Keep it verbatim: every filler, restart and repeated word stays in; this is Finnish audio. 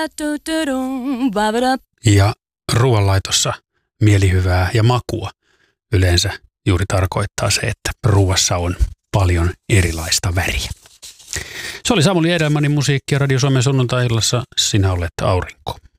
Ja ruoanlaitossa mielihyvää ja makua yleensä juuri tarkoittaa se, että ruuassa on paljon erilaista väriä. Se oli Samuli Edelmanin musiikkia Radio Suomen sunnuntai-illassa. Sinä olet aurinko.